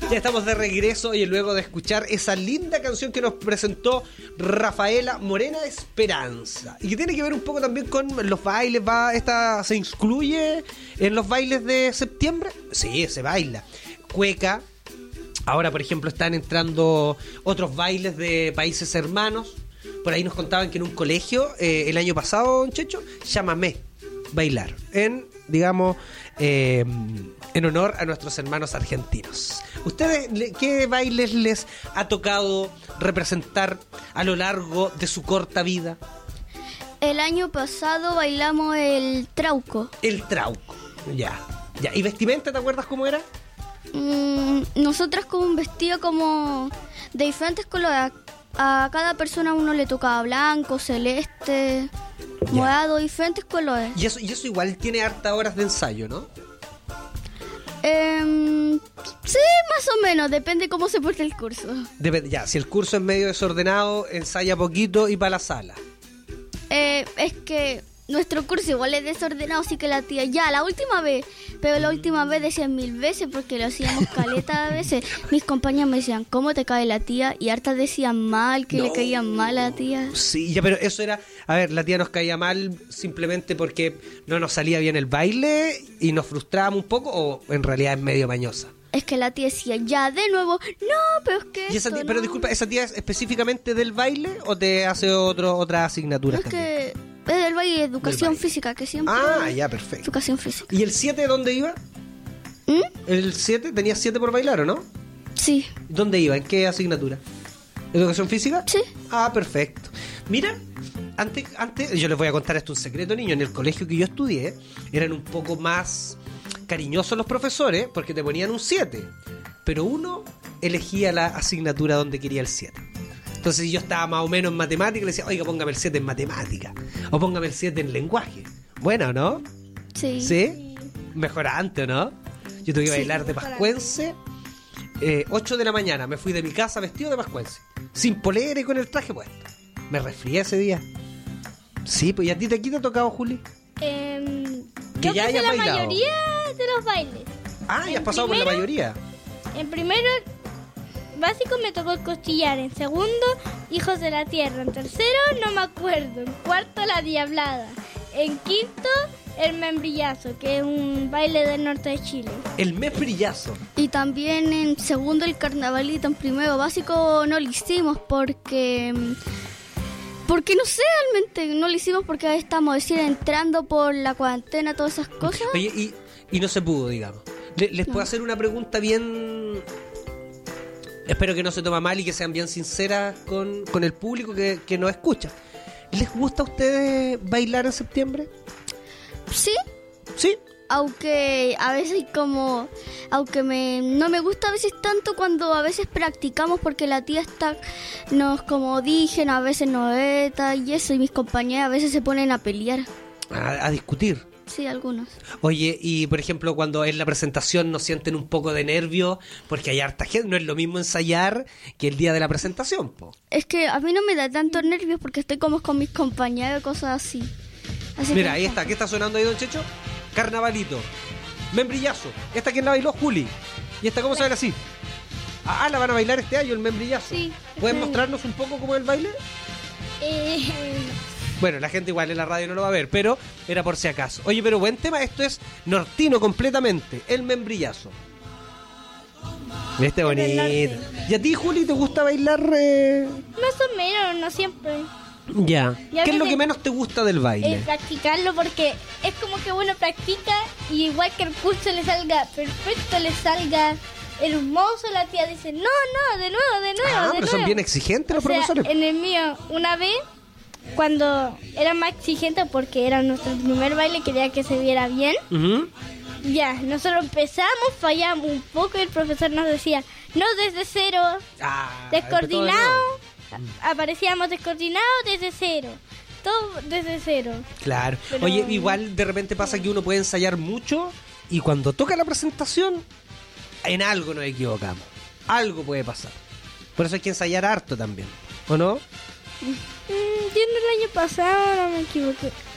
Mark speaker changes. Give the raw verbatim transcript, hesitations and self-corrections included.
Speaker 1: Ya estamos de regreso y luego de escuchar esa linda canción que nos presentó Rafaela Morena Esperanza y que tiene que ver un poco también con los bailes. Va, esta se incluye en los bailes de septiembre. Sí, se baila cueca. Ahora, por ejemplo, están entrando otros bailes de países hermanos. Por ahí nos contaban que en un colegio eh, el año pasado, don Checho, chamamé bailar en, digamos, eh, en honor a nuestros hermanos argentinos. ¿Ustedes qué bailes les ha tocado representar a lo largo de su corta vida?
Speaker 2: El año pasado bailamos el trauco.
Speaker 1: El trauco, ya. ya. ¿Y vestimenta, te acuerdas cómo era?
Speaker 2: Mm, nosotras con un vestido como de diferentes colores. A cada persona a uno le tocaba blanco, celeste, ya. morado, diferentes colores.
Speaker 1: Y eso, y eso igual tiene hartas horas de ensayo, ¿no?
Speaker 2: Eh, sí, más o menos, depende cómo se porte el curso.
Speaker 1: Dep- ya, si el curso es medio desordenado, ensaya poquito y para la sala.
Speaker 2: Eh, es que nuestro curso igual es desordenado, así que la tía, ya, la última vez, pero la última vez decían mil veces porque lo hacíamos caleta de veces. Mis compañeras me decían, ¿cómo te cae la tía? Y hartas decían mal, que no. le caían mal a la tía.
Speaker 1: Sí, ya, pero eso era, a ver, la tía nos caía mal simplemente porque no nos salía bien el baile y nos frustrábamos un poco, o en realidad es medio mañosa.
Speaker 2: Es que la tía decía, ya, de nuevo, no, pero es que
Speaker 1: ¿Y esa
Speaker 2: esto,
Speaker 1: tía, pero
Speaker 2: no.
Speaker 1: disculpa, ¿esa tía es específicamente del baile o te hace otro, otras asignaturas
Speaker 2: Es
Speaker 1: también?
Speaker 2: que es del baile de educación
Speaker 1: baile.
Speaker 2: física, que siempre...
Speaker 1: Ah, ya, perfecto.
Speaker 2: Educación física.
Speaker 1: ¿Y el siete dónde iba?
Speaker 2: ¿Mm?
Speaker 1: ¿El siete? ¿Tenías siete por bailar o no?
Speaker 2: Sí.
Speaker 1: ¿Dónde iba? ¿En qué asignatura? ¿Educación física?
Speaker 2: Sí.
Speaker 1: Ah, perfecto. Mira, antes, antes, yo les voy a contar esto un secreto, niños. En el colegio que yo estudié, eran un poco más cariñosos los profesores porque te ponían un siete. Pero uno elegía la asignatura donde quería el siete. Entonces, si yo estaba más o menos en matemática, le decía, oiga, póngame el siete en matemática. O póngame el siete en lenguaje. Bueno, ¿no?
Speaker 2: Sí.
Speaker 1: ¿Sí? Mejorante, ¿no? Yo tuve que
Speaker 2: Sí,
Speaker 1: bailar de pascuense. Eh, ocho de la mañana. Me fui de mi casa vestido de pascuense. Sin polera y con el traje puesto. Me resfrié ese día. Sí, pues ¿y a ti te quita tocado, Juli?
Speaker 3: Eh,
Speaker 1: Que
Speaker 3: yo
Speaker 1: ya
Speaker 3: hice
Speaker 1: hayas
Speaker 3: la
Speaker 1: bailado.
Speaker 3: mayoría de los bailes.
Speaker 1: Ah, ya has
Speaker 3: En
Speaker 1: pasado por la
Speaker 3: primero-
Speaker 1: mayoría.
Speaker 3: En primero básico me tocó el costillar. En segundo, Hijos de la Tierra. En tercero, no me acuerdo. En cuarto, La Diablada. En quinto, el Membrillazo, que es un baile del norte de Chile.
Speaker 1: El mes brillazo.
Speaker 2: Y también en segundo el carnavalito, en primero básico no lo hicimos porque... Porque no sé, realmente no lo hicimos porque ahí estamos decir, entrando por la cuarentena, todas esas cosas.
Speaker 1: Oye, y, y no se pudo, digamos. Le- ¿Les puedo
Speaker 2: No.
Speaker 1: hacer una pregunta bien... Espero que no se tome mal y que sean bien sinceras con, con el público que, que nos escucha. ¿Les gusta a ustedes bailar en septiembre?
Speaker 2: Sí,
Speaker 1: ¿Sí?
Speaker 2: aunque a veces como... Aunque me, no me gusta a veces tanto cuando a veces practicamos porque la tía está... Nos como dije, a veces nos eta y eso, y mis compañeras a veces se ponen a pelear.
Speaker 1: A, a discutir.
Speaker 2: Sí, algunos.
Speaker 1: Oye, y por ejemplo, cuando en la presentación nos sienten un poco de nervio, porque hay harta gente, no es lo mismo ensayar que el día de la presentación, po.
Speaker 2: Es que a mí no me da tanto nervios porque estoy como con mis compañeros y cosas así. Así
Speaker 1: Mira,
Speaker 2: que-
Speaker 1: ahí está. ¿Qué está sonando ahí, don Checho? Carnavalito. Membrillazo. ¿Esta quién la bailó? Juli. ¿Y esta cómo se baila así? Ah, la van a bailar este año, el membrillazo.
Speaker 3: Sí.
Speaker 1: ¿Pueden
Speaker 3: Sí.
Speaker 1: mostrarnos un poco cómo es el baile?
Speaker 3: Eh,
Speaker 1: Bueno, la gente igual en la radio no lo va a ver, pero era por si acaso. Oye, pero buen tema, esto es nortino completamente, el membrillazo. Este
Speaker 3: del
Speaker 1: bonito.
Speaker 3: norte.
Speaker 1: ¿Y a ti, Juli, te gusta bailar? eh?
Speaker 3: más o menos, no siempre.
Speaker 1: Ya.
Speaker 3: Y a
Speaker 1: ¿Qué es lo
Speaker 3: veces-
Speaker 1: que menos te gusta del baile?
Speaker 3: Eh, practicarlo porque es como que uno practica y igual que el curso le salga perfecto, le salga hermoso, la tía dice, no, no, de nuevo, de nuevo,
Speaker 1: ah,
Speaker 3: de
Speaker 1: pero
Speaker 3: nuevo.
Speaker 1: son bien exigentes
Speaker 3: O
Speaker 1: los
Speaker 3: sea,
Speaker 1: profesores.
Speaker 3: en el mío, una vez, cuando era más exigente porque era nuestro primer baile, quería que se viera bien,
Speaker 1: Ujú.
Speaker 3: ya, nosotros empezamos, fallamos un poco y el profesor nos decía, no, desde cero,
Speaker 1: Ah,
Speaker 3: descoordinado,
Speaker 1: empezó de nuevo.
Speaker 3: aparecíamos descoordinados desde cero, todo desde cero.
Speaker 1: Claro.
Speaker 3: Pero-
Speaker 1: Oye, igual de repente pasa que uno puede ensayar mucho y cuando toca la presentación, en algo nos equivocamos. Algo puede pasar. Por eso hay que ensayar harto también. ¿O no?
Speaker 3: Mm, yo en el año pasado no me equivoqué.